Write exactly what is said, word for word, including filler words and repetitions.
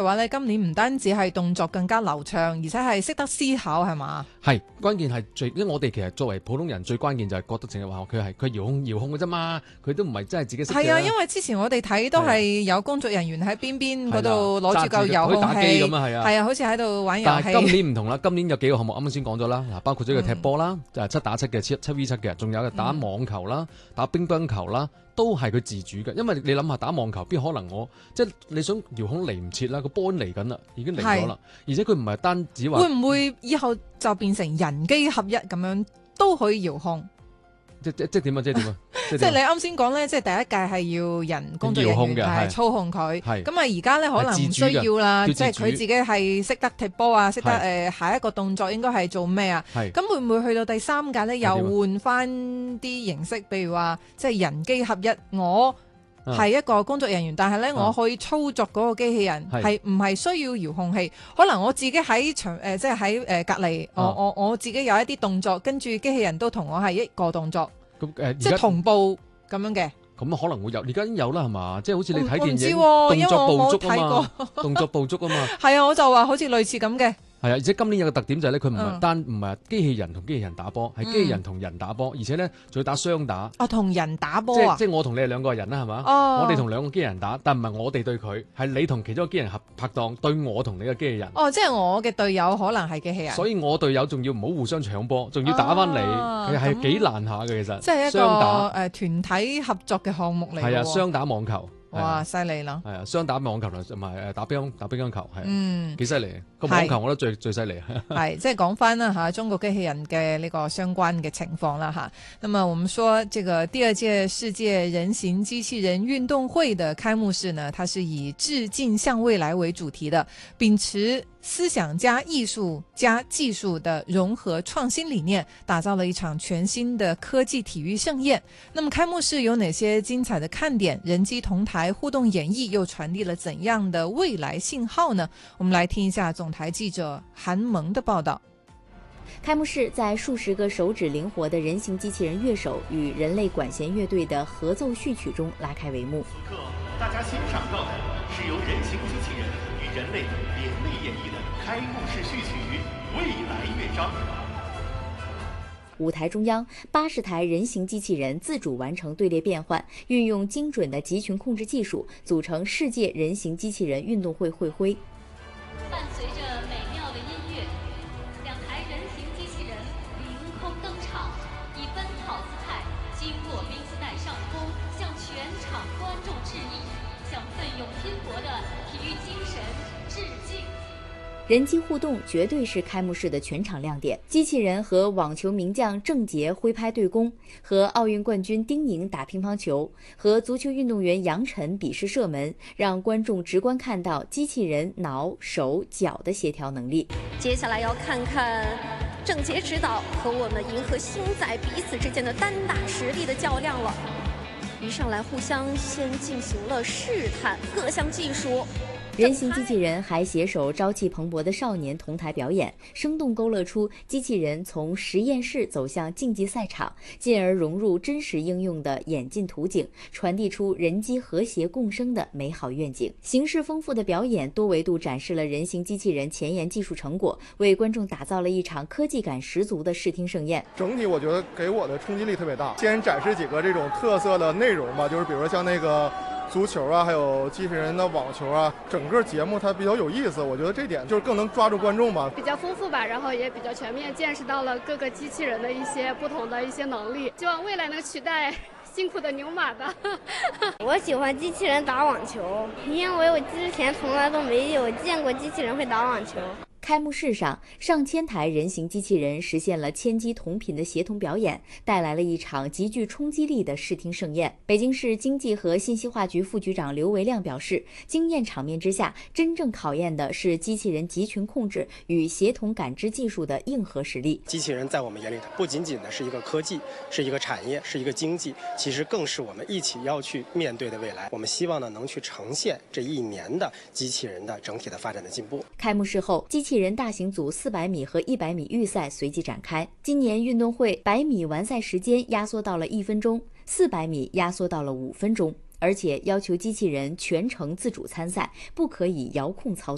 話咧，今年唔單止係動作更加流暢，而且係識得思考，係嘛？ 係關鍵係最，因為我哋其實作為普通人，最關鍵就係覺得淨係話佢係佢遙控遙控嘅啫嘛，佢都唔係真係自己識嘅。 係啊，因為之前我哋睇都係有工作人員喺邊邊嗰度攞住嚿遙控器， 打機咁啊，係啊， 係啊，好似喺度玩遊戲。 但係今年唔同啦，今年有幾個項目啱啱先講咗啦，嗱，包括咗個踢波啦，就係七打七嘅七七 V 七嘅，仲有個打網球啦、打乒乓球啦。都係佢自主嘅，因為你諗下打網球，邊可能我即係你想遙控嚟唔切啦，個波嚟緊啦，已經嚟咗啦，而且佢唔係單止話， 會唔會以後就變成人機合一咁樣都可以遙控？ 即即即點啊？即點啊？ 即係你啱先講咧，即係第一屆係要人工作人員係操控佢，咁啊而家咧可能唔需要啦，即係佢自己係識得踢波啊，識得誒下一個動作應該係做咩啊？咁會唔會去到第三屆咧又換翻啲形式？譬如話即係人機合一，我係一個工作人員，但係咧我可以操作嗰個機器人，係唔係需要遙控器？可能我自己喺場誒，即係喺誒隔離，我我我自己有一啲動作，跟住機器人都同我係一個動作。 咁誒， 即係同步咁樣嘅， 咁可能會有，而家已經有啦，係嘛？即係好似你睇電影， 動作捕捉啊嘛，動作捕捉啊嘛。 係啊，我就話好似類似咁嘅。 係啊，而且今年有個特點就係咧，佢唔係單唔係機器人同機器人打波，係機器人同人打波，而且咧仲要打雙打。 哦，同人打波啊！ 即係我同你係兩個人啦，係嘛？ 哦， 我哋同兩個機器人打，但唔係我哋對佢，係你同其中一個機器人合拍檔對我同你嘅機器人。 哦，即係我嘅隊友可能係機器人。 所以我隊友仲要唔好互相搶波，仲要打翻你，其實係幾難下嘅其實。 即係一個誒團體合作嘅項目嚟。 係啊，雙打網球。 哇，犀利啦！ 係啊，雙打網球同埋誒打乒打乒乓球係， 嗯， 幾犀利。個網球我覺得最最犀利。 係，即係講翻啦嚇，中國機器人嘅呢個相關嘅情況啦嚇。那麼我們說，這個第二屆世界人形機器人運動會的開幕式呢，它是以致敬向未來為主題的，秉持思想加藝術加技術的融合創新理念，打造了一場全新的科技體育盛宴。那麼開幕式有哪些精彩的看點？人機同台互動演繹又傳遞了怎樣的未來信號呢？我們來聽一下總台記者韓萌的報道。 開幕式在數十個手指靈活的人形機器人樂手與人類管弦樂隊的合奏序曲中拉開帷幕。 此刻大家欣賞到的是由人形機器人與人類聯袂演繹的開幕式序曲《未來樂章》。 舞台中央，八十台人形機器人自主完成隊列變換，運用精準的集群控制技術，組成世界人形機器人運動會會徽。 伴隨着美妙的音樂，兩台人形機器人凌空登場，以奔跑姿態經過冰絲帶上空，向全場觀眾致意，向奮勇拼搏的體育精神致敬。 人機互動絕對是開幕式的全場亮點，機器人和網球名將鄭潔揮拍對攻，和奧運冠軍丁寧打乒乓球，和足球運動員楊晨比試射門，讓觀眾直觀看到機器人腦、手、腳的協調能力。 接下來要看看鄭潔指導和我們銀河星仔彼此之間的單打實力的較量了。一上來互相先進行了試探各項技術。 人形機器人還攜手朝氣蓬勃的少年同台表演，生動勾勒出機器人從實驗室走向競技賽場，進而融入真實應用的演進圖景，傳遞出人機和諧共生的美好願景。形式豐富的表演多維度展示了人形機器人前沿技術成果，為觀眾打造了一場科技感十足的視聽盛宴。 整體我覺得給我的衝擊力特別大。先展示幾個這種特色的內容吧，就是比如說像那個足球啊，還有機器人的網球啊，整個節目它比較有意思，我覺得這點就是更能抓住觀眾吧。 比較豐富吧，然後也比較全面，見識到了各個機器人的一些不同的一些能力，希望未來能取代辛苦的牛馬的。 我喜歡機器人打網球，因為我之前從來都沒有見過機器人會打網球。 開幕式上，上千台人形機器人實現了千機同頻的協同表演，帶來了一場極具衝擊力的視聽盛宴。北京市經濟和信息化局副局長劉維亮表示，驚豔場面之下，真正考驗的是機器人集群控制與協同感知技術的硬核實力。 機器人在我們眼裡，不僅僅的是一個科技，是一個產業，是一個經濟，其實更是我們一起要去面對的未來。我們希望呢，能去呈現這一年的機器人的整體的發展的進步。 開幕式後，機器人大型組四百米和一百米預賽隨即展開。今年運動會百米完賽時間壓縮到了一分鐘，四百米壓縮到了五分鐘，而且要求機器人全程自主參賽，不可以遙控操作。